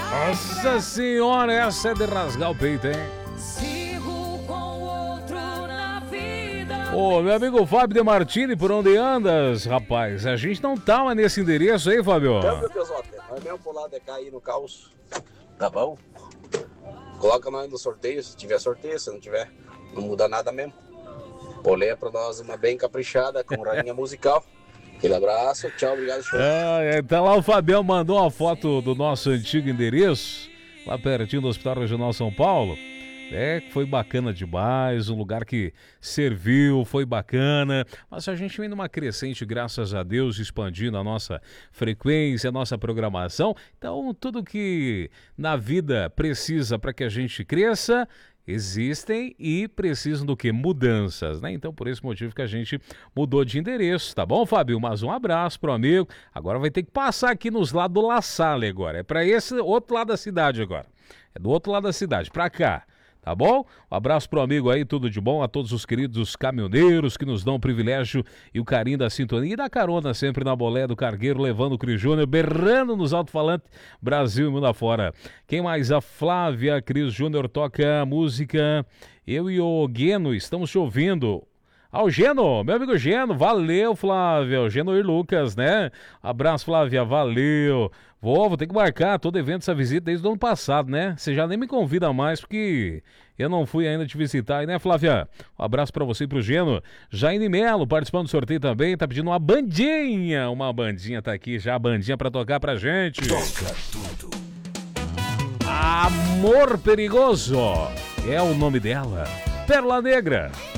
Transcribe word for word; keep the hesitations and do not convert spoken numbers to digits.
Nossa senhora, essa é de rasgar o peito, hein? Sigo com outro na vida. Ô, meu amigo Fábio De Martini, por onde andas, rapaz? A gente não tá mais nesse endereço aí, Fábio? Câmbio, Pesote. Nós mesmo por lá de cá aí no caos. Tá bom? Coloca nós no sorteio, se tiver sorteio, se não tiver, não muda nada mesmo. Polê pra nós uma bem caprichada, com rainha musical. Aquele abraço, tchau, obrigado, show. É, tá lá o Fabião mandou uma foto do nosso antigo endereço, lá pertinho do Hospital Regional São Paulo. É, que foi bacana demais, um lugar que serviu, foi bacana, mas a gente vem numa crescente, graças a Deus, expandindo a nossa frequência, a nossa programação. Então, tudo que na vida precisa para que a gente cresça, existem e precisam do que? Mudanças, né? Então, por esse motivo que a gente mudou de endereço, tá bom, Fábio? Mas um abraço pro amigo. Agora vai ter que passar aqui nos lados do La Salle agora. É para esse outro lado da cidade agora. É do outro lado da cidade, para cá. Tá bom? Um abraço pro amigo aí, tudo de bom, a todos os queridos caminhoneiros que nos dão o privilégio e o carinho da sintonia e da carona sempre na bolé do cargueiro, levando o Cris Júnior, berrando nos alto-falantes, Brasil e mundo afora. Quem mais? A Flávia Cris Júnior toca música. Eu e o Gueno estamos te ouvindo. Ah, o Geno, meu amigo Geno, valeu, Flávia, o Geno e Lucas, né? Abraço, Flávia, valeu. Vou, vou ter que marcar, tô devendo essa visita desde o ano passado, né? Você já nem me convida mais, porque eu não fui ainda te visitar, né, Flávia? Um abraço pra você e pro Geno. Jaine Melo, participando do sorteio também, tá pedindo uma bandinha. Uma bandinha tá aqui já, a bandinha pra tocar pra gente. Toca tudo. Amor Perigoso é o nome dela. Pérola Negra.